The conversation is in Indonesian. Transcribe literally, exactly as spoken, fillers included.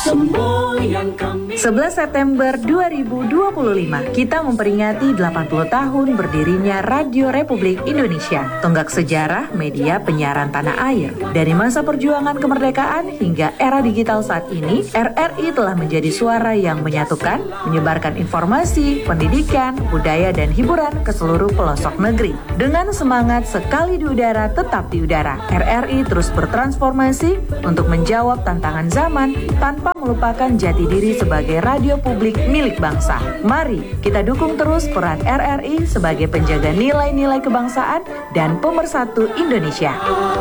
sebelas September dua ribu dua puluh lima, kita memperingati delapan puluh tahun berdirinya Radio Republik Indonesia, tonggak sejarah media penyiaran tanah air. Dari masa perjuangan kemerdekaan hingga era digital saat ini, R R I telah menjadi suara yang menyatukan, menyebarkan informasi, pendidikan, budaya, dan hiburan ke seluruh pelosok negeri. Dengan semangat sekali di udara, tetap di udara, R R I terus bertransformasi untuk menjawab tantangan zaman tanpa melupakan jati diri sebagai radio publik milik bangsa. Mari kita dukung terus peran R R I sebagai penjaga nilai-nilai kebangsaan dan pemersatu Indonesia.